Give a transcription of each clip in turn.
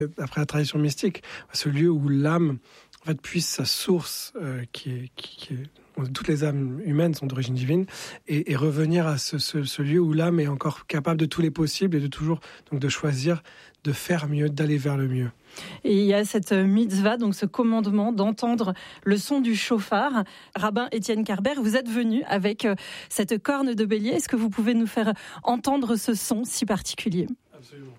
Après la tradition mystique, ce lieu où l'âme en fait puise sa source, toutes les âmes humaines sont d'origine divine, et revenir à ce lieu où l'âme est encore capable de tous les possibles et de toujours donc de choisir de faire mieux, d'aller vers le mieux. Et il y a cette mitzvah, donc ce commandement d'entendre le son du chauffard. Rabbin Étienne Kerber, vous êtes venu avec cette corne de bélier. Est-ce que vous pouvez nous faire entendre ce son si particulier ? Absolument.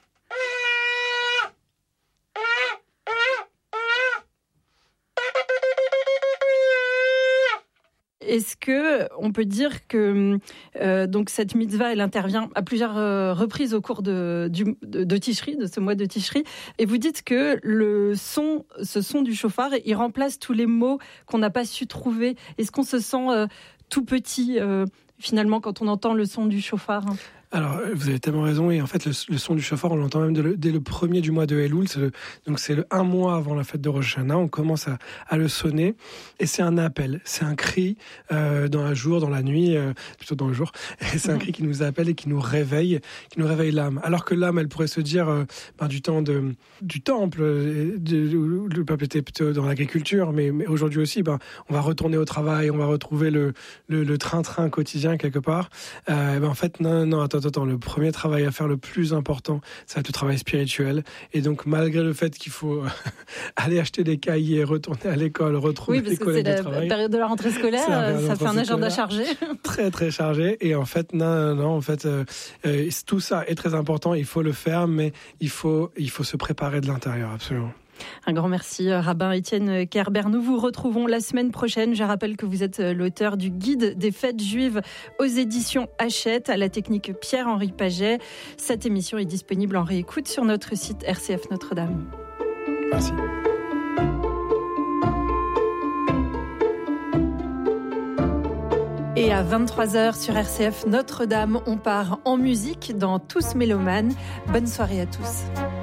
Est-ce que on peut dire que donc cette mitzvah, elle intervient à plusieurs reprises au cours de Tishri, de ce mois de Tishri, et vous dites que ce son du chauffard, il remplace tous les mots qu'on n'a pas su trouver. Est-ce qu'on se sent tout petit finalement quand on entend le son du chauffard ? Alors, vous avez tellement raison, et en fait, le son du chauffard, on l'entend même dès le premier du mois de Elul, donc c'est un mois avant la fête de Rosh Hashanah, on commence à le sonner, et c'est un appel, c'est un cri dans la nuit, plutôt dans le jour, et c'est un cri qui nous appelle et qui nous réveille l'âme. Alors que l'âme, elle pourrait se dire, du temps du temple, où le peuple était plutôt dans l'agriculture, mais aujourd'hui aussi, on va retourner au travail, on va retrouver le train-train quotidien quelque part. En fait, non, attends, le premier travail à faire, le plus important, ça va être le travail spirituel. Et donc, malgré le fait qu'il faut aller acheter des cahiers, retourner à l'école, retrouver des collègues de travail. Oui, parce que c'est la période de la rentrée scolaire, ça fait un agenda chargé. Très, très chargé. Et en fait, tout ça est très important, il faut le faire, mais il faut se préparer de l'intérieur, absolument. Un grand merci, Rabbin Étienne Kerber. Nous vous retrouvons la semaine prochaine. Je rappelle que vous êtes l'auteur du guide des fêtes juives aux éditions Hachette, à la technique Pierre-Henri Paget. Cette émission est disponible en réécoute sur notre site RCF Notre-Dame. Merci. Et à 23h sur RCF Notre-Dame, on part en musique dans Tous Mélomanes. Bonne soirée à tous.